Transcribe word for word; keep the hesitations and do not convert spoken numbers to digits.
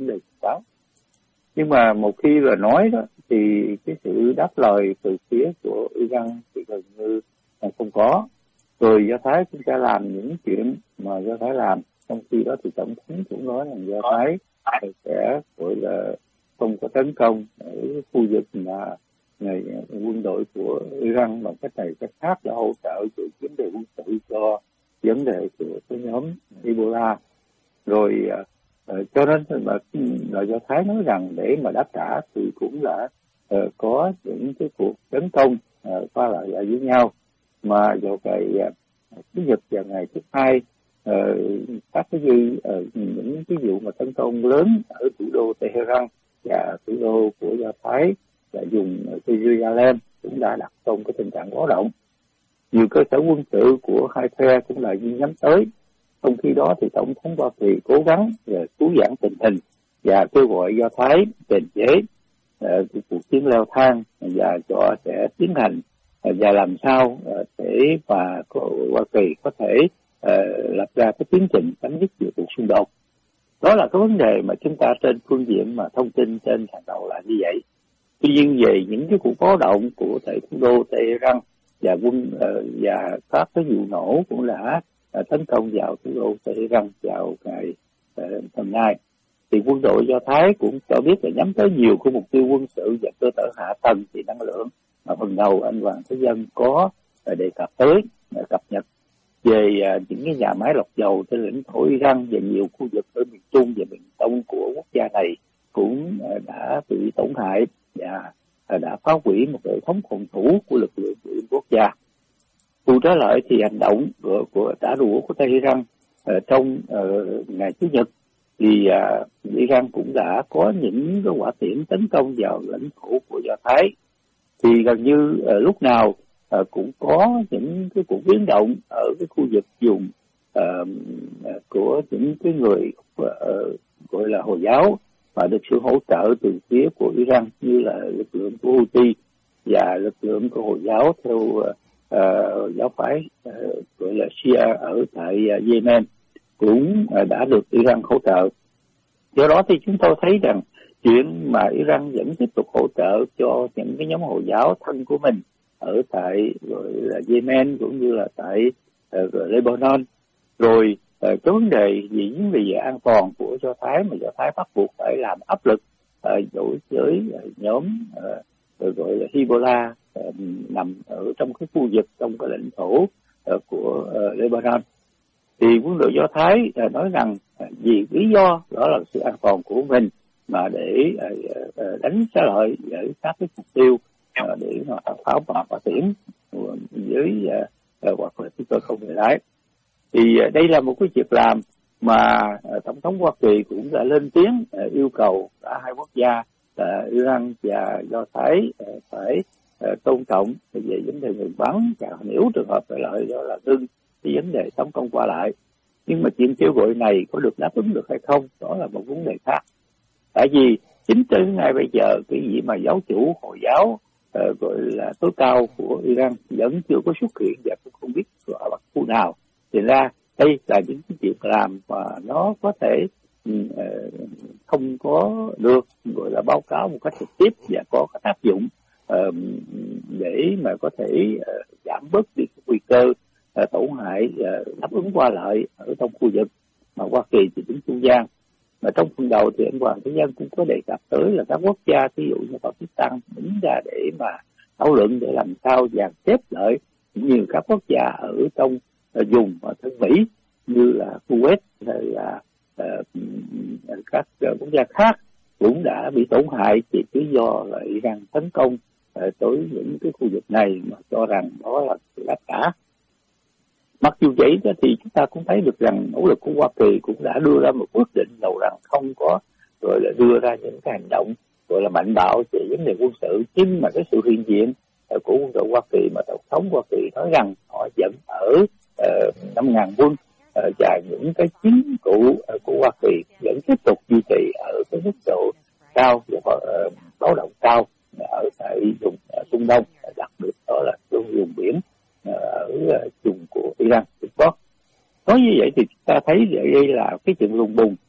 đề quần đảo. Nhưng mà một khi là nói đó thì cái sự đáp lời từ phía của Iran thì gần như là không có. Rồi Do Thái cũng sẽ làm những chuyện mà Do Thái làm, trong khi đó thì tổng thống cũng nói rằng Do Thái sẽ gọi là không có tấn công ở khu vực mà này, quân đội của Iran bằng cách này cách khác là hỗ trợ cho vấn đề quân sự cho vấn đề của cái nhóm Hezbollah. Rồi uh, cho nên mà là Do Thái nói rằng để mà đáp trả thì cũng là uh, có những cái cuộc tấn công uh, qua lại lại với nhau, mà vào ngày uh, thứ Nhật và ngày thứ Hai uh, các cái gì uh, những cái vụ mà tấn công lớn ở thủ đô Tehran và thủ đô của Do Thái là dùng Jerusalem cũng đã đặt trong cái tình trạng báo động. Nhiều cơ sở quân sự của hai phe cũng là nhắm tới. Trong khi đó thì Tổng thống Hoa Kỳ cố gắng cứu vãn tình hình và kêu gọi Do Thái kiềm chế uh, cuộc chiến leo thang và cho sẽ tiến hành uh, và làm sao uh, để mà Hoa Kỳ có thể uh, lập ra cái tiến trình chấm dứt cuộc xung đột. Đó là cái vấn đề mà chúng ta trên phương diện mà thông tin trên hàng đầu là như vậy. Tuy nhiên về những cái cuộc báo động của tại thủ đô Tehran và quân uh, và các cái vụ nổ cũng đã uh, tấn công vào thủ đô Tehran vào ngày uh, hôm nay, thì quân đội Do Thái cũng cho biết là nhắm tới nhiều cái mục tiêu quân sự và cơ sở hạ tầng thì năng lượng mà phần đầu anh Hoàng Thế Dân có uh, đề cập tới uh, cập nhật về uh, những cái nhà máy lọc dầu trên lãnh thổ Iran và nhiều khu vực ở miền Trung và miền Đông của quốc gia này cũng uh, đã bị tổn hại và đã phá hủy một hệ thống phòng thủ của lực lượng của quốc gia. Cụ trở lại thì hành động của, của trả đũa của Tehran uh, trong uh, ngày Chủ nhật thì uh, Iran cũng đã có những cái quả tiễn tấn công vào lãnh thổ của Do Thái. Thì gần như uh, lúc nào uh, cũng có những cái cuộc biến động ở cái khu vực vùng uh, của những cái người uh, gọi là Hồi giáo và được sự hỗ trợ từ phía của Iran, như là lực lượng của Houthi và lực lượng của Hồi giáo theo uh, giáo phái uh, gọi là Shia ở tại uh, Yemen cũng uh, đã được Iran hỗ trợ. Do đó thì chúng tôi thấy rằng chuyện mà Iran vẫn tiếp tục hỗ trợ cho những cái nhóm Hồi giáo thân của mình ở tại gọi là Yemen cũng như là tại uh, Lebanon, rồi Uh, cái vấn đề gì vấn đề về an toàn của Do Thái mà Do Thái bắt buộc phải làm áp lực uh, đối với uh, nhóm uh, gọi là Hezbollah uh, nằm ở trong cái khu vực trong cái lãnh thổ uh, của uh, Lebanon. Thì quân đội Do Thái uh, nói rằng uh, vì lý do đó là sự an toàn của mình mà để uh, uh, đánh xá lợi với các cái mục tiêu uh, để mà pháo bọc và tiễn với uh, uh, hoặc là chúng tôi không thể lái. Thì đây là một cái việc làm mà Tổng thống Hoa Kỳ cũng đã lên tiếng yêu cầu cả hai quốc gia là Iran và Do Thái phải tôn trọng về vấn đề ngừng bắn, và nếu trường hợp phải lợi đó là ngưng cái vấn đề tấn công qua lại. Nhưng mà chuyện kêu gọi này có được đáp ứng được hay không, đó là một vấn đề khác. Tại vì chính từ ngày bây giờ cái gì mà giáo chủ Hồi giáo uh, gọi là tối cao của Iran vẫn chưa có xuất hiện và cũng không biết ở bất khu nào. Thì ra đây là những cái việc làm mà nó có thể uh, không có được gọi là báo cáo một cách trực tiếp và có cái tác dụng uh, để mà có thể uh, giảm bớt đi cái nguy cơ uh, tổn hại uh, đáp ứng qua lại ở trong khu vực mà Hoa Kỳ thì đứng trung gian. Mà trong phần đầu thì anh Hoàng Thế Dân cũng có đề cập tới là các quốc gia ví dụ như Pakistan đứng ra để mà thảo luận để làm sao dàn xếp lại nhiều các quốc gia ở trong vùng ở thân Mỹ như là Kuwait hay là uh, các uh, quốc gia khác cũng đã bị tổn hại chỉ lý do là Iran tấn công uh, tới những cái khu vực này mà cho rằng đó là sự đáp trả. Mặc dù vậy thì chúng ta cũng thấy được rằng nỗ lực của Hoa Kỳ cũng đã đưa ra một quyết định đầu rằng không có rồi là đưa ra những cái hành động gọi là mạnh bạo về vấn đề quân sự, nhưng mà cái sự hiện diện uh, của quân đội Hoa Kỳ mà tổng thống Hoa Kỳ nói rằng họ vẫn ở năm ngàn quân uh, và những cái chiến cụ uh, của Hoa Kỳ vẫn tiếp tục duy trì ở cái mức độ cao và uh, báo động cao ở tại vùng uh, Trung Đông, đặc biệt đó là trong vùng biển uh, ở uh, vùng của Iran, Trung Quốc. Nói như vậy thì chúng ta thấy đây là cái chuyện lùng bùng